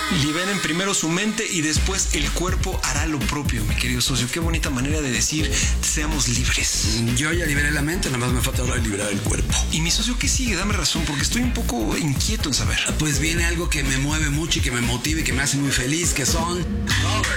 Liberen primero su mente y después el cuerpo hará lo propio, mi querido socio. Qué bonita manera de decir, seamos libres. Yo ya liberé la mente, nada más me falta ahora liberar el cuerpo. Y mi socio, ¿qué sigue? Dame razón, porque estoy un poco inquieto en saber. Pues viene algo que me mueve mucho y que me motiva y que me hace muy feliz, que son covers.